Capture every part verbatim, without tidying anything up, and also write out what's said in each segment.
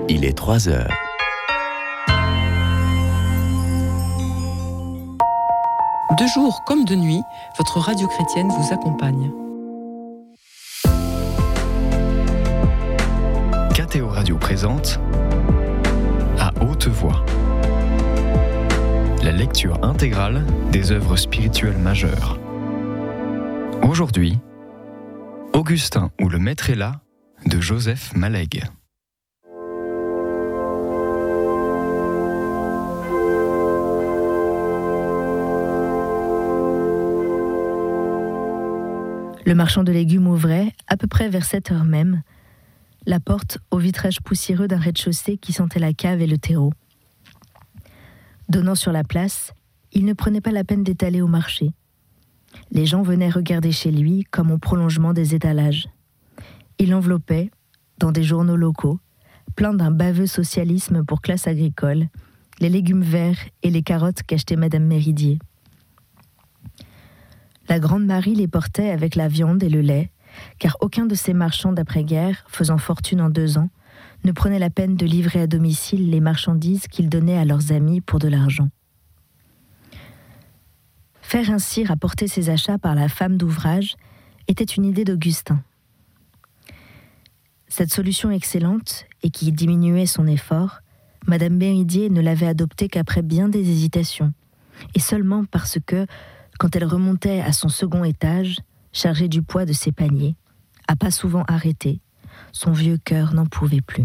Il est trois heures. De jour comme de nuit, votre radio chrétienne vous accompagne. K T O Radio présente À haute voix la lecture intégrale des œuvres spirituelles majeures. Aujourd'hui, Augustin ou le Maître est là de Joseph Mallègue. Le marchand de légumes ouvrait, à peu près vers sept heures même, la porte au vitrage poussiéreux d'un rez-de-chaussée qui sentait la cave et le terreau. Donnant sur la place, il ne prenait pas la peine d'étaler au marché. Les gens venaient regarder chez lui comme au prolongement des étalages. Il enveloppait, dans des journaux locaux, pleins d'un baveux socialisme pour classe agricole, les légumes verts et les carottes qu'achetait Madame Méridier. La grande Marie les portait avec la viande et le lait, car aucun de ces marchands d'après-guerre, faisant fortune en deux ans, ne prenait la peine de livrer à domicile les marchandises qu'ils donnaient à leurs amis pour de l'argent. Faire ainsi rapporter ses achats par la femme d'ouvrage était une idée d'Augustin. Cette solution excellente, et qui diminuait son effort, Madame Méridier ne l'avait adoptée qu'après bien des hésitations, et seulement parce que, quand elle remontait à son second étage, chargée du poids de ses paniers, à pas souvent arrêtés, son vieux cœur n'en pouvait plus.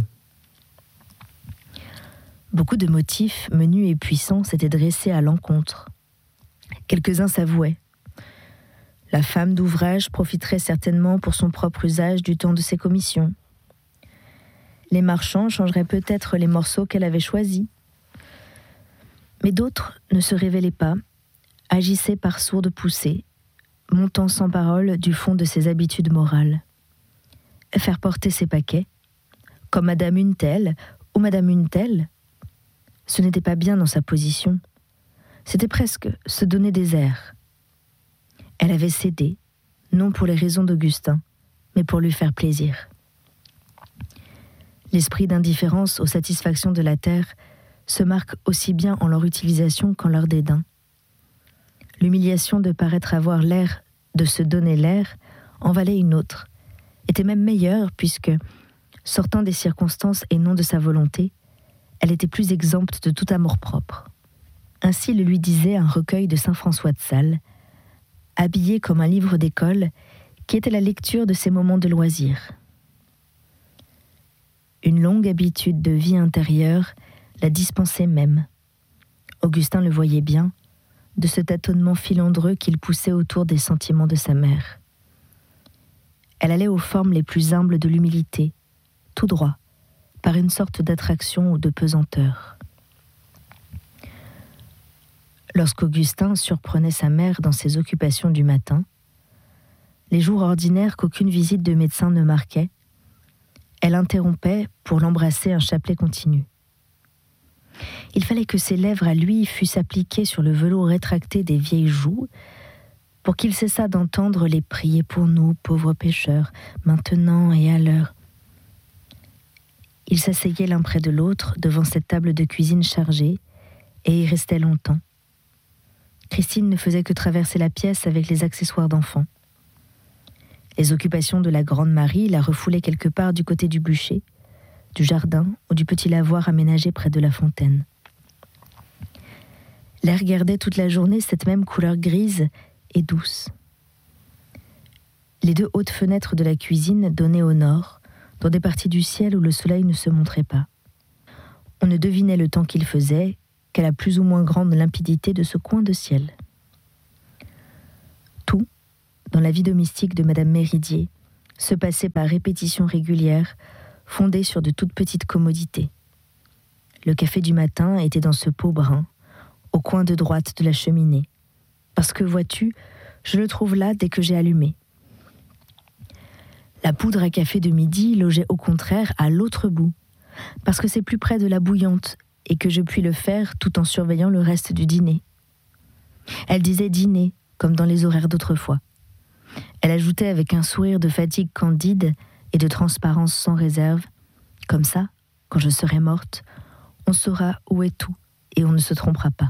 Beaucoup de motifs, menus et puissants, s'étaient dressés à l'encontre. Quelques-uns s'avouaient. La femme d'ouvrage profiterait certainement pour son propre usage du temps de ses commissions. Les marchands changeraient peut-être les morceaux qu'elle avait choisis. Mais d'autres ne se révélaient pas, agissaient par sourdes poussées, montant sans parole du fond de ses habitudes morales. Faire porter ses paquets, comme Madame une telle ou Madame une telle, ce n'était pas bien dans sa position. C'était presque se donner des airs. Elle avait cédé, non pour les raisons d'Augustin, mais pour lui faire plaisir. L'esprit d'indifférence aux satisfactions de la terre se marque aussi bien en leur utilisation qu'en leur dédain. L'humiliation de paraître avoir l'air de se donner l'air en valait une autre, était même meilleure puisque, sortant des circonstances et non de sa volonté, elle était plus exempte de tout amour-propre. Ainsi le lui disait un recueil de saint François de Sales, habillé comme un livre d'école, qui était la lecture de ses moments de loisir. Une longue habitude de vie intérieure la dispensait même. Augustin le voyait bien, de ce tâtonnement filandreux qu'il poussait autour des sentiments de sa mère. Elle allait aux formes les plus humbles de l'humilité, tout droit, par une sorte d'attraction ou de pesanteur. Lorsqu'Augustin surprenait sa mère dans ses occupations du matin, les jours ordinaires qu'aucune visite de médecin ne marquait, elle interrompait pour l'embrasser un chapelet continu. Il fallait que ses lèvres à lui fussent appliquées sur le velours rétracté des vieilles joues pour qu'il cessât d'entendre les prier pour nous, pauvres pécheurs, maintenant et à l'heure. Ils s'asseyaient l'un près de l'autre devant cette table de cuisine chargée et y restaient longtemps. Christine ne faisait que traverser la pièce avec les accessoires d'enfant. Les occupations de la grande Marie la refoulaient quelque part du côté du bûcher, du jardin ou du petit lavoir aménagé près de la fontaine. L'air gardait toute la journée cette même couleur grise et douce. Les deux hautes fenêtres de la cuisine donnaient au nord, dans des parties du ciel où le soleil ne se montrait pas. On ne devinait le temps qu'il faisait qu'à la plus ou moins grande limpidité de ce coin de ciel. Tout, dans la vie domestique de Madame Méridier, se passait par répétition régulière, fondée sur de toutes petites commodités. Le café du matin était dans ce pot brun, au coin de droite de la cheminée, parce que, vois-tu, je le trouve là dès que j'ai allumé. La poudre à café de midi logeait au contraire à l'autre bout, parce que c'est plus près de la bouillante et que je puis le faire tout en surveillant le reste du dîner. Elle disait dîner, comme dans les horaires d'autrefois. Elle ajoutait avec un sourire de fatigue candide et de transparence sans réserve, comme ça, quand je serai morte, on saura où est tout et on ne se trompera pas.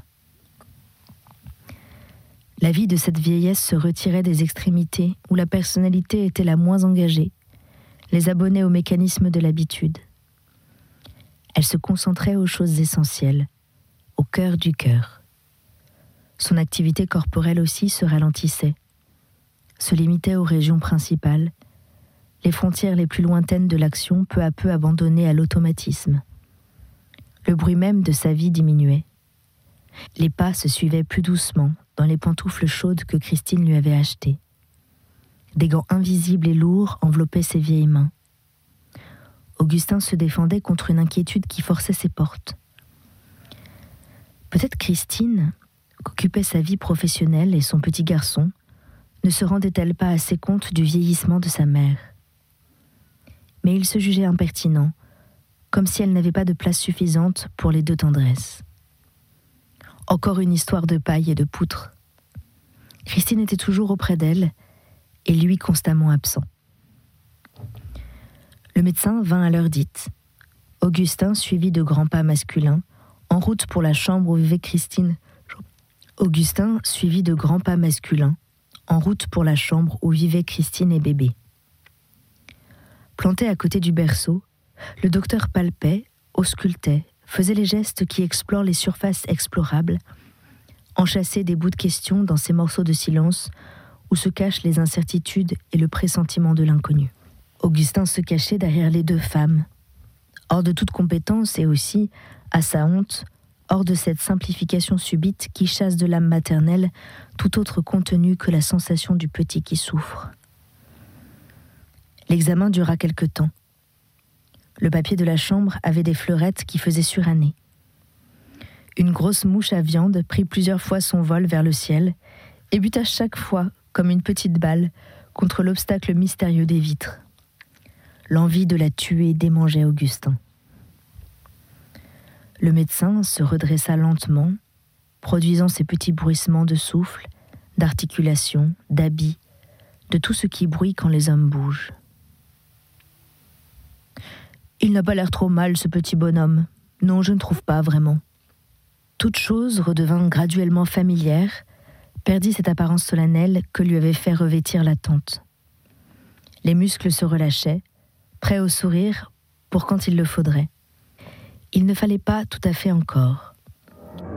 La vie de cette vieillesse se retirait des extrémités où la personnalité était la moins engagée, les abonnait au mécanisme de l'habitude. Elle se concentrait aux choses essentielles, au cœur du cœur. Son activité corporelle aussi se ralentissait, se limitait aux régions principales, les frontières les plus lointaines de l'action peu à peu abandonnées à l'automatisme. Le bruit même de sa vie diminuait. Les pas se suivaient plus doucement dans les pantoufles chaudes que Christine lui avait achetées. Des gants invisibles et lourds enveloppaient ses vieilles mains. Augustin se défendait contre une inquiétude qui forçait ses portes. Peut-être Christine, qu'occupait sa vie professionnelle et son petit garçon, ne se rendait-elle pas assez compte du vieillissement de sa mère. Mais il se jugeait impertinent, comme si elle n'avait pas de place suffisante pour les deux tendresses. Encore une histoire de paille et de poutre. Christine était toujours auprès d'elle, et lui constamment absent. Le médecin vint à l'heure dite. Augustin suivit de grands pas masculins, en route pour la chambre où vivait Christine. Augustin suivit de grands pas masculins, en route pour la chambre où vivaient Christine et bébé. Planté à côté du berceau, le docteur palpait, auscultait, faisait les gestes qui explorent les surfaces explorables, enchâssait des bouts de questions dans ces morceaux de silence où se cachent les incertitudes et le pressentiment de l'inconnu. Augustin se cachait derrière les deux femmes, hors de toute compétence et aussi, à sa honte, hors de cette simplification subite qui chasse de l'âme maternelle tout autre contenu que la sensation du petit qui souffre. L'examen dura quelque temps. Le papier de la chambre avait des fleurettes qui faisaient suranner. Une grosse mouche à viande prit plusieurs fois son vol vers le ciel et buta chaque fois, comme une petite balle, contre l'obstacle mystérieux des vitres. L'envie de la tuer démangeait Augustin. Le médecin se redressa lentement, produisant ces petits bruissements de souffle, d'articulation, d'habits, de tout ce qui bruit quand les hommes bougent. « Il n'a pas l'air trop mal, ce petit bonhomme. Non, je ne trouve pas vraiment. » Toute chose redevint graduellement familière, perdit cette apparence solennelle que lui avait fait revêtir la tente. Les muscles se relâchaient, prêts au sourire pour quand il le faudrait. Il ne fallait pas tout à fait encore.